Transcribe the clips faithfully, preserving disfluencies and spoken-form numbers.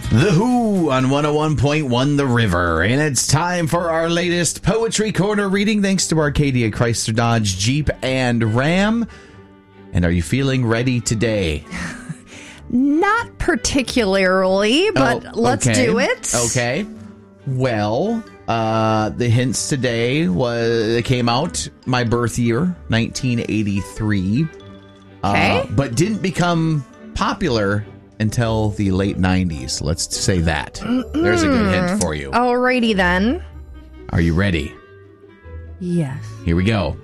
The Who on one oh one point one The River. And it's time for our latest Poetry Corner reading thanks to Arcadia Chrysler Dodge Jeep and Ram. And are you feeling ready today? Not particularly, but oh, let's okay. do it. Okay. Well, uh, the hints today was it came out my birth year, nineteen eighty-three. Okay. Uh, but didn't become popular until the late nineties. Let's say that. Mm-mm. There's a good hint for you. Alrighty then. Are you ready? Yes. Here we go.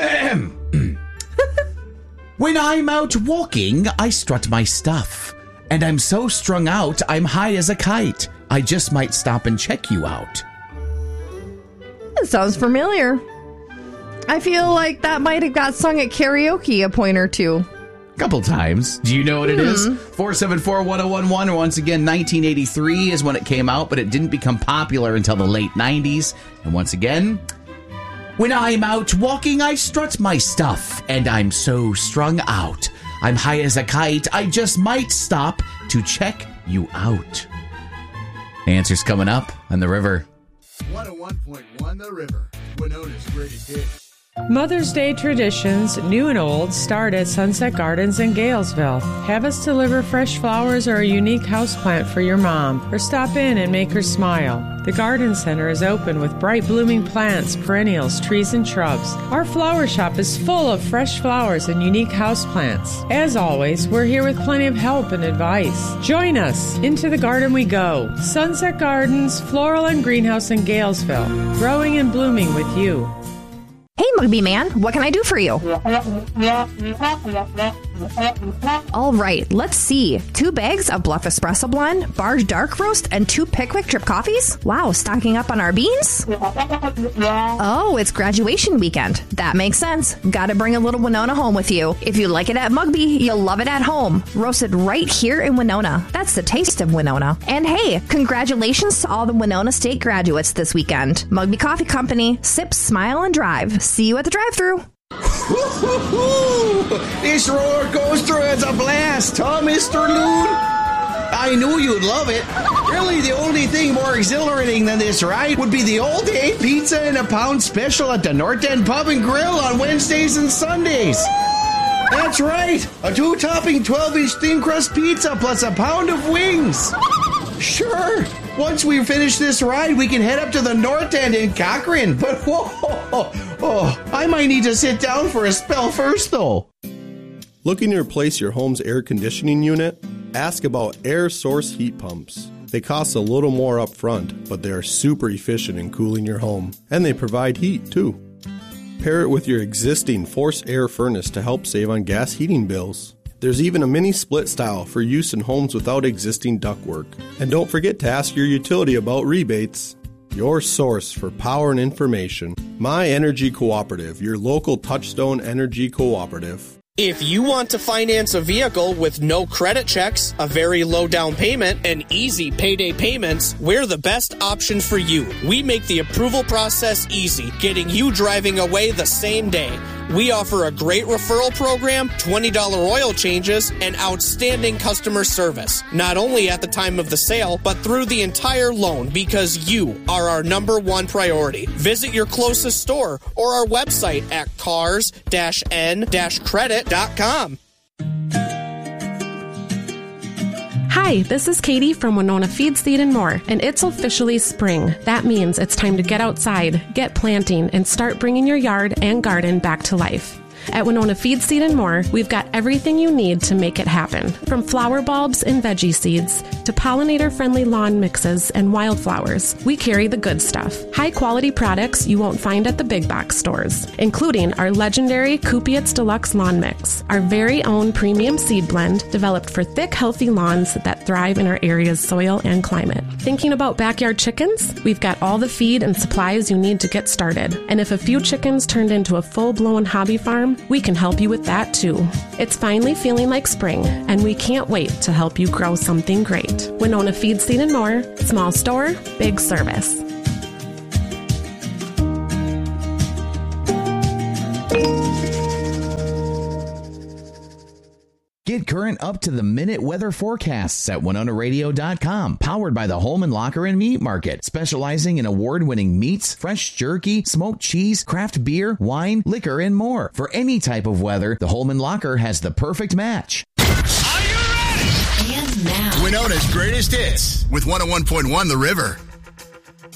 When I'm out walking, I strut my stuff. And I'm so strung out, I'm high as a kite. I just might stop and check you out. That sounds familiar. I feel like that might have got sung at karaoke a point or two. Couple times. Do you know what it is? four seven four, one oh one one. Or once again, nineteen eighty-three is when it came out, but it didn't become popular until the late nineties. And once again, when I'm out walking, I strut my stuff, and I'm so strung out. I'm high as a kite, I just might stop to check you out. The answer's coming up on The River. one oh one point one The River, Winona's greatest hits. Mother's Day traditions, new and old, start at Sunset Gardens in Galesville. Have us deliver fresh flowers or a unique houseplant for your mom, or stop in and make her smile. The Garden Center is open with bright blooming plants, perennials, trees, and shrubs. Our flower shop is full of fresh flowers and unique houseplants. As always, we're here with plenty of help and advice. Join us. Into the garden we go. Sunset Gardens, Floral and Greenhouse in Galesville. Growing and blooming with you. Hey, Mugby Man, what can I do for you? All right, let's see. Two bags of Bluff Espresso Blend, Barge Dark Roast, and two Pickwick Drip Coffees? Wow, stocking up on our beans? Oh, it's graduation weekend. That makes sense. Gotta bring a little Winona home with you. If you like it at Mugby, you'll love it at home. Roasted right here in Winona. That's the taste of Winona. And hey, congratulations to all the Winona State graduates this weekend. Mugby Coffee Company, sip, smile, and drive. See you at the drive-thru. This roller coaster is a blast, huh, Mister Loon? I knew you'd love it. Really, the only thing more exhilarating than this ride would be the all-day pizza and a pound special at the North End Pub and Grill on Wednesdays and Sundays. That's right, a two-topping twelve-inch thin crust pizza plus a pound of wings. Sure, once we finish this ride, we can head up to the North End in Cochrane. But whoa, oh, I might need to sit down for a spell first, though. Looking to replace your home's air conditioning unit? Ask about air source heat pumps. They cost a little more up front, but they are super efficient in cooling your home. And they provide heat, too. Pair it with your existing forced air furnace to help save on gas heating bills. There's even a mini split style for use in homes without existing ductwork. And don't forget to ask your utility about rebates. Your source for power and information. My Energy Cooperative, your local Touchstone Energy Cooperative. If you want to finance a vehicle with no credit checks, a very low down payment, and easy payday payments, we're the best option for you. We make the approval process easy, getting you driving away the same day. We offer a great referral program, twenty dollars oil changes, and outstanding customer service. Not only at the time of the sale, but through the entire loan, because you are our number one priority. Visit your closest store or our website at cars dash n dash credit dot com. Hi, this is Katie from Winona Feed, Seed and More, and it's officially spring. That means it's time to get outside, get planting, and start bringing your yard and garden back to life. At Winona Feed, Seed and More, we've got everything you need to make it happen. From flower bulbs and veggie seeds to pollinator-friendly lawn mixes and wildflowers, we carry the good stuff. High-quality products you won't find at the big box stores, including our legendary Kupiec Deluxe Lawn Mix, our very own premium seed blend developed for thick, healthy lawns that thrive in our area's soil and climate. Thinking about backyard chickens? We've got all the feed and supplies you need to get started. And if a few chickens turned into a full-blown hobby farm, we can help you with that too. It's finally feeling like spring, and we can't wait to help you grow something great. Winona Feed, Seed and More, small store, big service. Get Get current up-to-the-minute weather forecasts at Winona Radio dot com. Powered by the Holman Locker and Meat Market, specializing in award-winning meats, fresh jerky, smoked cheese, craft beer, wine, liquor, and more. For any type of weather, the Holman Locker has the perfect match. Are you ready? And now, Winona's greatest hits with one oh one point one The River.